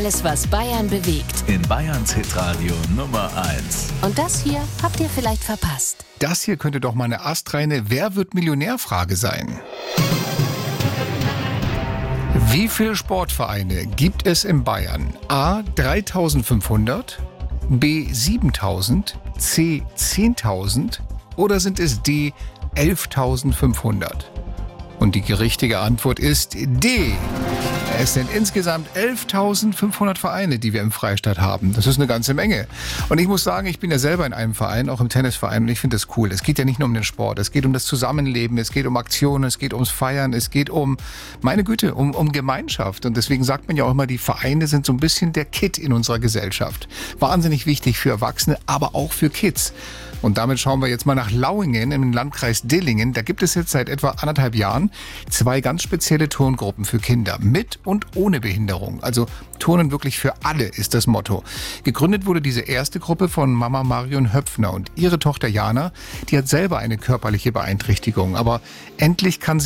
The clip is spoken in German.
Alles, was Bayern bewegt. In Bayerns Hitradio Nummer 1. Und das hier habt ihr vielleicht verpasst. Das hier könnte doch mal eine astreine Wer wird Millionär-Frage sein. Wie viele Sportvereine gibt es in Bayern? A. 3.500, B. 7.000, C. 10.000 oder sind es D. 11.500? Und die richtige Antwort ist D. Es sind insgesamt 11.500 Vereine, die wir im Freistaat haben. Das ist eine ganze Menge. Und ich muss sagen, ich bin ja selber in einem Verein, auch im Tennisverein, und ich finde das cool. Es geht ja nicht nur um den Sport, es geht um das Zusammenleben, es geht um Aktionen, es geht ums Feiern, es geht um, meine Güte, um Gemeinschaft. Und deswegen sagt man ja auch immer, die Vereine sind so ein bisschen der Kit in unserer Gesellschaft. Wahnsinnig wichtig für Erwachsene, aber auch für Kids. Und damit schauen wir jetzt mal nach Lauingen im Landkreis Dillingen. Da gibt es jetzt seit etwa 1,5 Jahren 2 ganz spezielle Turngruppen für Kinder mit und ohne Behinderung. Also Turnen wirklich für alle ist das Motto. Gegründet wurde diese erste Gruppe von Mama Marion Höpfner und ihre Tochter Jana, die hat selber eine körperliche Beeinträchtigung. Aber endlich kann sie